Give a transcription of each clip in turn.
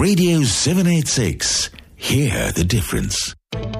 Radio 786. Hear the difference.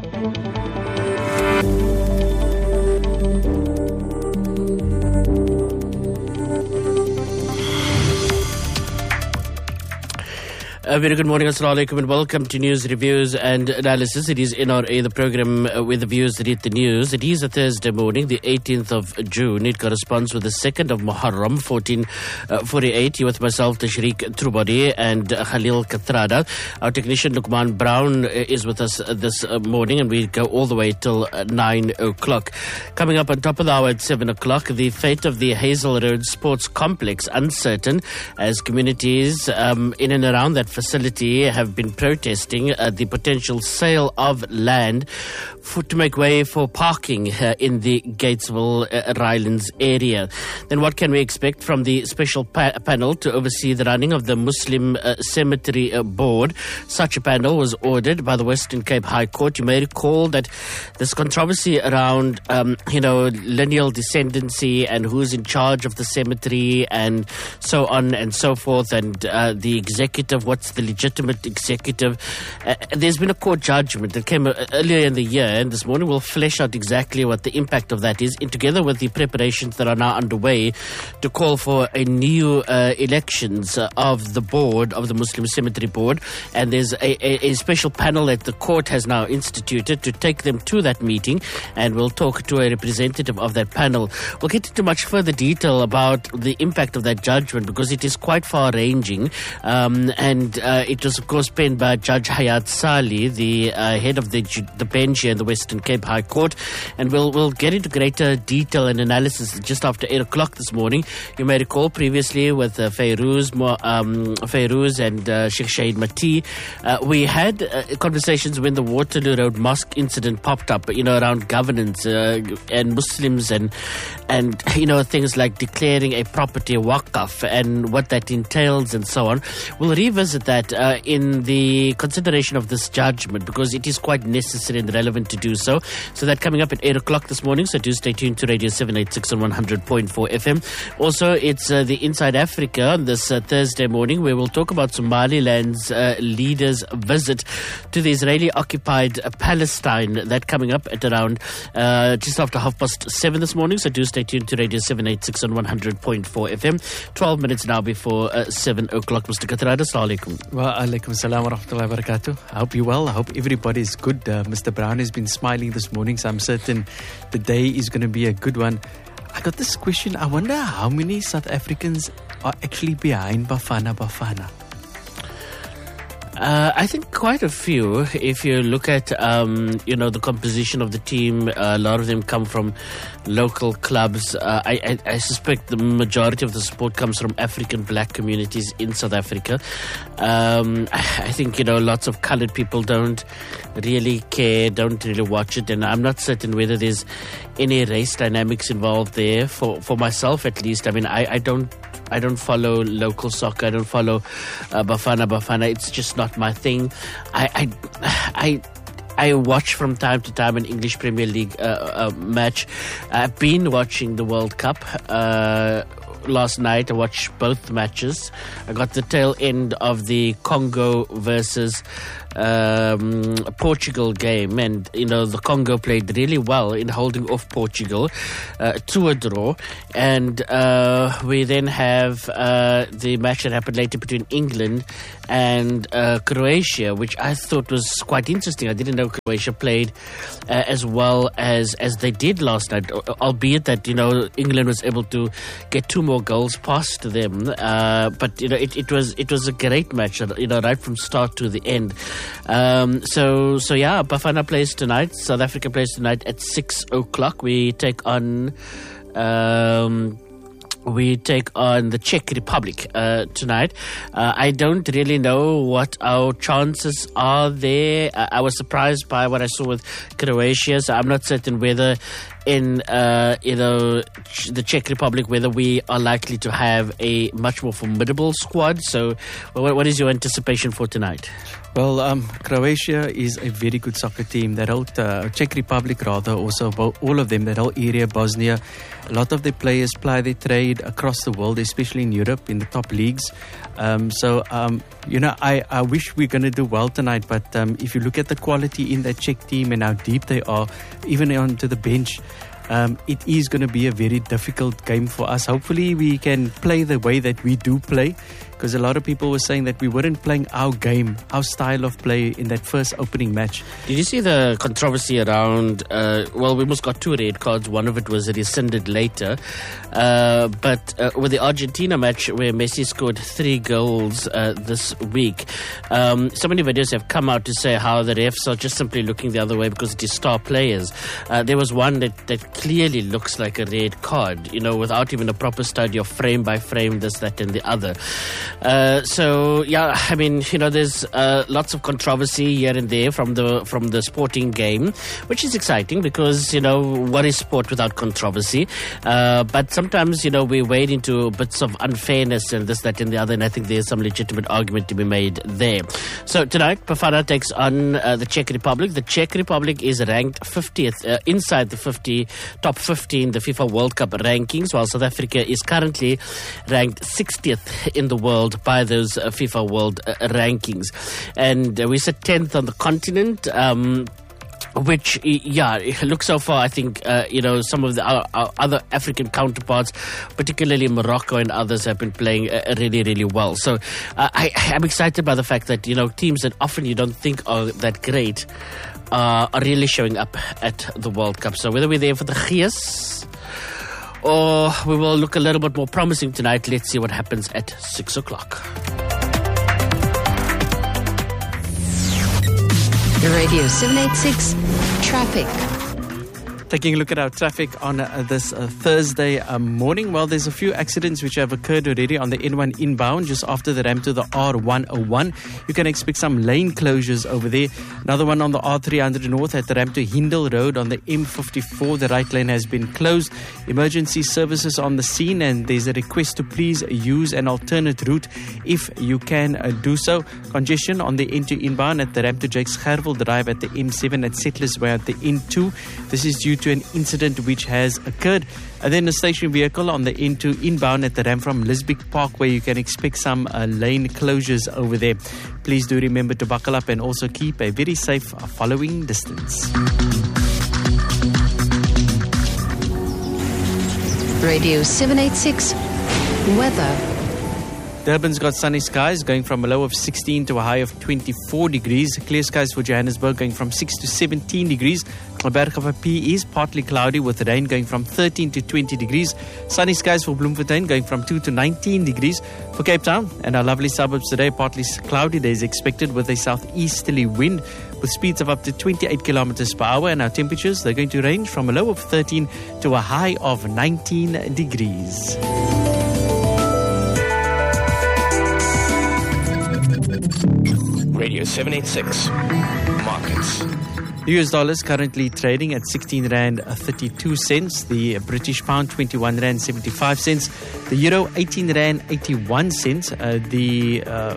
A very good morning, assalamu alaikum, and welcome to News Reviews and Analysis. It is NRA, the program with the views that hit the news. It is a Thursday morning, the 18th of June. It corresponds with the 2nd of Muharram, 1448. Here with myself, Tashriq Trubadi, and Khalil Kathrada. Our technician, Luqman Brown, is with us this morning, and we go all the way till 9 o'clock. Coming up on top of the hour at 7 o'clock, the fate of the Hazel Road Sports Complex uncertain as communities in and around that facility have been protesting the potential sale of land to make way for parking in the Gatesville Rylands area. Then what can we expect from the special panel to oversee the running of the Muslim Cemetery Board? Such a panel was ordered by the Western Cape High Court. You may recall that this controversy around lineal descendancy and who's in charge of the cemetery and so on and so forth, and the executive, what's the legitimate executive. There's been a court judgment that came earlier in the year, and this morning we'll flesh out exactly what the impact of that is, and together with the preparations that are now underway to call for a new elections of the board, of the Muslim Cemetery Board. And there's a special panel that the court has now instituted to take them to that meeting, and we'll talk to a representative of that panel. We'll get into much further detail about the impact of that judgment, because it is quite far-ranging, and it was, of course, penned by Judge Hayat Sali, the head of the bench here in the Western Cape High Court. And we'll get into greater detail and analysis just after 8 o'clock this morning. You may recall previously with Fayrouz and Sheikh Shahid Mati, we had conversations when the Waterloo Road Mosque incident popped up, around governance and Muslims and things like declaring a property waqf and what that entails and so on. We'll revisit that in the consideration of this judgment, because it is quite necessary and relevant to do so. So that coming up at 8 o'clock this morning, so do stay tuned to Radio 786 on 100.4 FM. Also, it's the Inside Africa on this Thursday morning, where we'll talk about Somaliland's leader's visit to the Israeli-occupied Palestine. That coming up at around just after 7:30 this morning, so do stay tuned to Radio 786 on 100.4 FM. 12 minutes now before 7 o'clock. Mr. Kathrada, assalamu alaikum. Wa alaikum salam wa rahmatullahi wa barakatuh. I hope you're well. I hope everybody is good. Mr. Brown has been smiling this morning, so I'm certain the day is going to be a good one. I got this question. I wonder how many South Africans are actually behind Bafana Bafana. I think quite a few. If you look at, the composition of the team, a lot of them come from local clubs. I suspect the majority of the support comes from African black communities in South Africa. I think, lots of colored people don't really care, don't really watch it. And I'm not certain whether there's any race dynamics involved there. For myself, at least, I mean, I don't follow local soccer. I don't follow Bafana. It's just not my thing. I watch from time to time an English Premier League match. I've been watching the World Cup. Last night I watched both matches. I got the tail end of the Congo versus Portugal game, and the Congo played really well in holding off Portugal to a draw. And we then have the match that happened later between England and Croatia, which I thought was quite interesting. I didn't know Croatia played as well as they did last night, albeit that England was able to get 2 more goals past them. But it was a great match, right from start to the end. So Bafana plays tonight. South Africa plays tonight at 6 o'clock. We take on the Czech Republic tonight. I don't really know what our chances are there. I was surprised by what I saw with Croatia, so I'm not certain whether in the Czech Republic, whether we are likely to have a much more formidable squad. So what is your anticipation for tonight? Well, Croatia is a very good soccer team. That whole Czech Republic, rather, also all of them, that whole area, Bosnia. A lot of their players ply their trade across the world, especially in Europe, in the top leagues. I wish we're going to do well tonight. But if you look at the quality in that Czech team and how deep they are, even onto the bench, it is going to be a very difficult game for us. Hopefully we can play the way that we do play, because a lot of people were saying that we weren't playing our game, our style of play in that first opening match. Did you see the controversy around, we almost got 2 red cards. One of it was rescinded later. But with the Argentina match where Messi scored 3 goals this week, so many videos have come out to say how the refs are just simply looking the other way because it is star players. There was one that clearly looks like a red card, without even a proper study of frame by frame, this, that and the other. There's lots of controversy here and there from the sporting game, which is exciting because, what is sport without controversy? But sometimes, we wade into bits of unfairness and this, that and the other, and I think there's some legitimate argument to be made there. So tonight, Bafana takes on the Czech Republic. The Czech Republic is ranked 50th, inside the top 50 in the FIFA World Cup rankings, while South Africa is currently ranked 60th in the world by those FIFA World rankings. And we sit 10th on the continent, which, it looks so far, I think, some of our other African counterparts, particularly Morocco and others, have been playing really, really well. So I'm excited by the fact that, teams that often you don't think are that great are really showing up at the World Cup. So whether we're there for the Gees or we will look a little bit more promising tonight, let's see what happens at 6 o'clock. Radio 786 Traffic. Taking a look at our traffic on this Thursday morning. Well, there's a few accidents which have occurred already on the N1 inbound, just after the ramp to the R101. You can expect some lane closures over there. Another one on the R300 North at the ramp to Hindle Road on the M54. The right lane has been closed. Emergency services on the scene, and there's a request to please use an alternate route if you can do so. Congestion on the N2 inbound at the ramp to Jakes Gerwel Drive at the M7 at Settlers Way at the N2. This is due to an incident which has occurred. And then a station vehicle on the N2 inbound at the ramp from Lisbik Park, where you can expect some lane closures over there. Please do remember to buckle up and also keep a very safe following distance. Radio 786 Weather. Durban's got sunny skies going from a low of 16 to a high of 24 degrees. Clear skies for Johannesburg going from 6 to 17 degrees. Bergrivier is partly cloudy with rain going from 13 to 20 degrees. Sunny skies for Bloemfontein going from 2 to 19 degrees. For Cape Town and our lovely suburbs today, partly cloudy days expected with a southeasterly wind with speeds of up to 28 kilometers per hour. And our temperatures, they're going to range from a low of 13 to a high of 19 degrees. Radio 786 Markets. The US dollar is currently trading at 16 Rand 32 cents. The British pound 21 Rand 75 cents. The euro 18 Rand 81 cents. The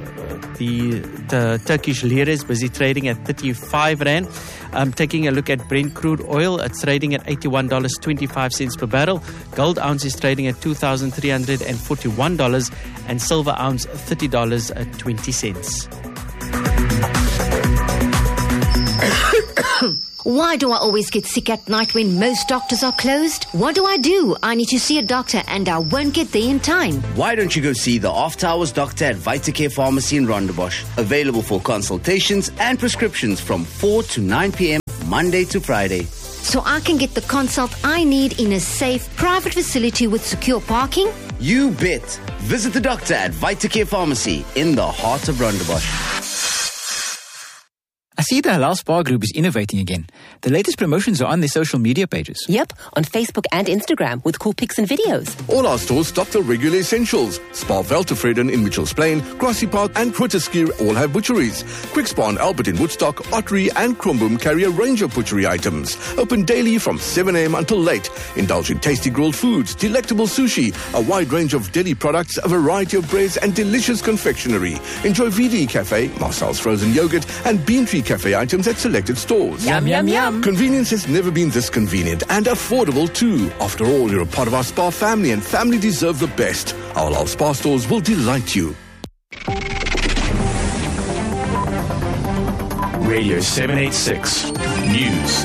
Turkish lira is busy trading at 35 Rand. Taking a look at Brent crude oil, it's trading at $81.25 per barrel. Gold ounce is trading at $2,341 and silver ounce $30.20. Why do I always get sick at night when most doctors are closed? What do? I need to see a doctor and I won't get there in time. Why don't you go see the After Hours doctor at Vitacare Pharmacy in Rondebosch? Available for consultations and prescriptions from 4 to 9 p.m. Monday to Friday. So I can get the consult I need in a safe, private facility with secure parking? You bet. Visit the doctor at Vitacare Pharmacy in the heart of Rondebosch. I see the Halal Spa Group is innovating again. The latest promotions are on their social media pages. Yep, on Facebook and Instagram with cool pics and videos. All our stores stock the regular essentials. Spa Veltevreden in Mitchells Plain, Grassy Park and Grooteskier all have butcheries. Quick Spa and Albert in Woodstock, Ottery and Kromboom carry a range of butchery items. Open daily from 7 a.m. until late. Indulge in tasty grilled foods, delectable sushi, a wide range of deli products, a variety of breads and delicious confectionery. Enjoy VD Cafe, Marcel's frozen yogurt and Bean Tree Cafe items at selected stores. Yum, yum, yum. Convenience has never been this convenient and affordable too. After all, you're a part of our Spa family and family deserve the best. Our Halal Spa stores will delight you. Radio 786 News.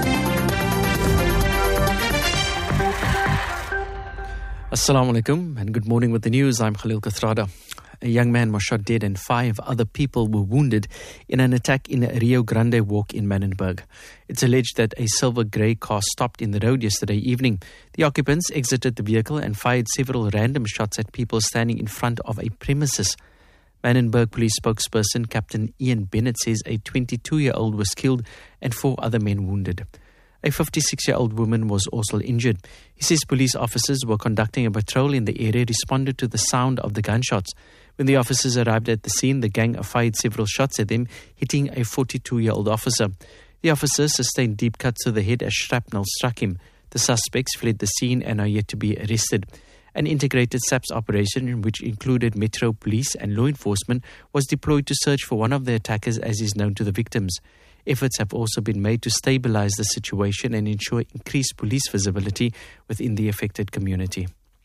Assalamu alaikum and good morning with the news. I'm Khalil Kathrada. A young man was shot dead and 5 other people were wounded in an attack in Rio Grande Walk in Manenberg. It's alleged that a silver grey car stopped in the road yesterday evening. The occupants exited the vehicle and fired several random shots at people standing in front of a premises. Manenberg police spokesperson Captain Ian Bennett says a 22-year-old was killed and 4 other men wounded. A 56-year-old woman was also injured. He says police officers were conducting a patrol in the area responded to the sound of the gunshots. When the officers arrived at the scene, the gang fired several shots at them, hitting a 42-year-old officer. The officer sustained deep cuts to the head as shrapnel struck him. The suspects fled the scene and are yet to be arrested. An integrated SAPS operation, which included Metro Police and law enforcement, was deployed to search for one of the attackers as is known to the victims. Efforts have also been made to stabilize the situation and ensure increased police visibility within the affected community.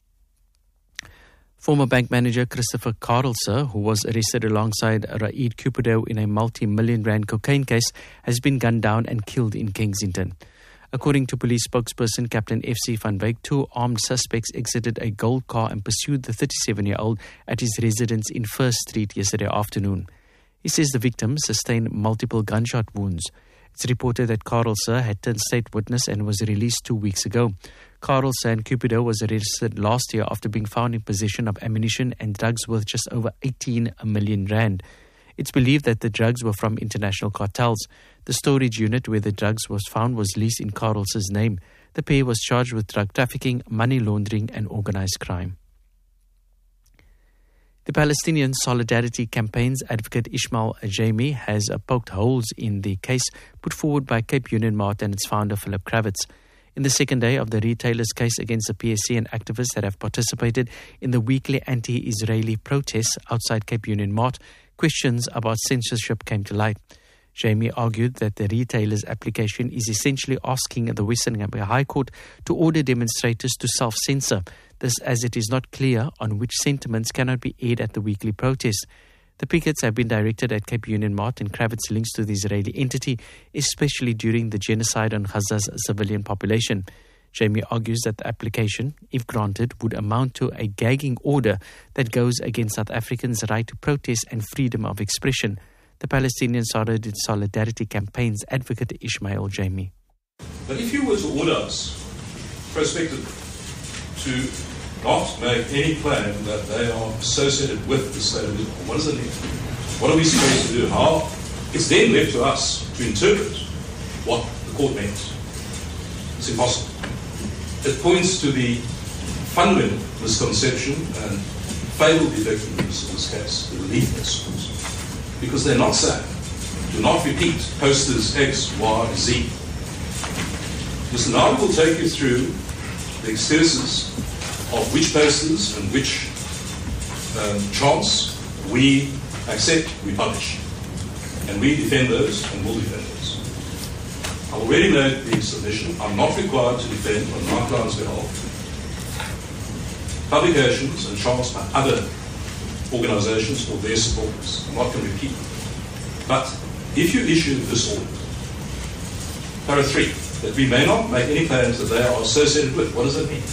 Former bank manager Christopher Carlser, who was arrested alongside Raid Cupido in a multi-million rand cocaine case, has been gunned down and killed in Kensington. According to police spokesperson Captain F.C. van Wyk, 2 armed suspects exited a gold car and pursued the 37-year-old at his residence in First Street yesterday afternoon. He says the victim sustained multiple gunshot wounds. It's reported that Carlser had turned state witness and was released 2 weeks ago. Carlser and Cupido was arrested last year after being found in possession of ammunition and drugs worth just over 18 million rand. It's believed that the drugs were from international cartels. The storage unit where the drugs was found was leased in Carlser's name. The pair was charged with drug trafficking, money laundering and organized crime. The Palestinian Solidarity Campaign's advocate Ismail Jamie has poked holes in the case put forward by Cape Union Mart and its founder Philip Kravitz. In the second day of the retailers' case against the PSC and activists that have participated in the weekly anti-Israeli protests outside Cape Union Mart, questions about censorship came to light. Jamie argued that the retailer's application is essentially asking the Western Cape High Court to order demonstrators to self-censor, this as it is not clear on which sentiments cannot be aired at the weekly protest. The pickets have been directed at Cape Union Mart and Kravitz links to the Israeli entity, especially during the genocide on Gaza's civilian population. Jamie argues that the application, if granted, would amount to a gagging order that goes against South Africans' right to protest and freedom of expression. The Palestinian Solidarity Campaign's advocate Ismail Jamie. But if you were to order us, prospectively, to not make any claim that they are associated with the State of Israel, what does it mean? What are we supposed to do? How? It's then left to us to interpret what the court meant. It's impossible. It points to the fundamental misconception and fatal effectiveness in this case, the relief principles, because they're not saying, do not repeat posters X, Y, Z. Mr. Nabi will take you through the excuses of which posters and which charts we accept, we publish. And we defend those and will defend those. I've already made the submission. I'm not required to defend on my client's behalf publications and charts by other organizations or their supporters. I'm not going to repeat them. But if you issue this order, para 3, that we may not make any claims that they are associated with, what does that mean?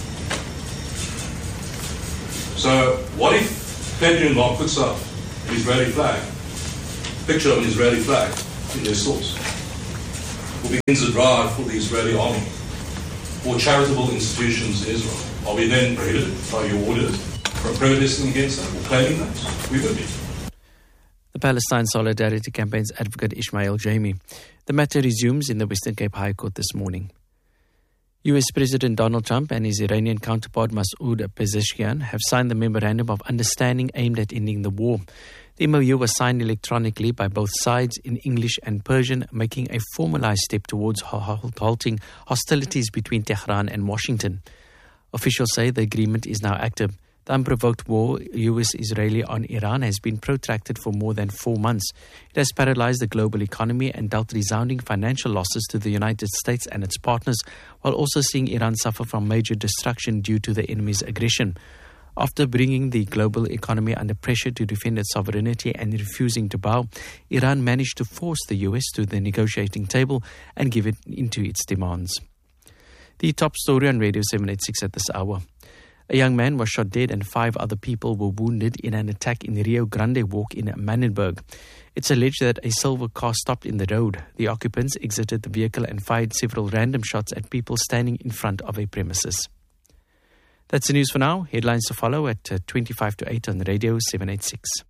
So what if Cape Union Mart puts up an Israeli flag, picture of an Israeli flag in their stores, or begins a drive for the Israeli army, or charitable institutions in Israel? Are we then prohibited by your order from protesting against that or claiming that? We would be. The Palestine Solidarity Campaign's advocate Ismail Jamie. The matter resumes in the Western Cape High Court this morning. US President Donald Trump and his Iranian counterpart Masoud Pezeshkian have signed the Memorandum of Understanding aimed at ending the war. The MOU was signed electronically by both sides in English and Persian, making a formalized step towards halting hostilities between Tehran and Washington. Officials say the agreement is now active. The unprovoked war US-Israeli on Iran has been protracted for more than 4 months. It has paralyzed the global economy and dealt resounding financial losses to the United States and its partners, while also seeing Iran suffer from major destruction due to the enemy's aggression. After bringing the global economy under pressure to defend its sovereignty and refusing to bow, Iran managed to force the US to the negotiating table and give it into its demands. The top story on Radio 786 at this hour. A young man was shot dead and 5 other people were wounded in an attack in the Rio Grande Walk in Manenberg. It's alleged that a silver car stopped in the road. The occupants exited the vehicle and fired several random shots at people standing in front of a premises. That's the news for now. Headlines to follow at 25 to 8 on Radio 786.